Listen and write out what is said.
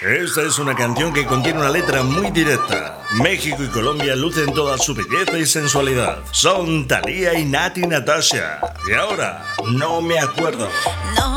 Esta es una canción que contiene una letra muy directa. México y Colombia lucen toda su belleza y sensualidad. Son Thalía y Nati Natasha. Y ahora, no me acuerdo. No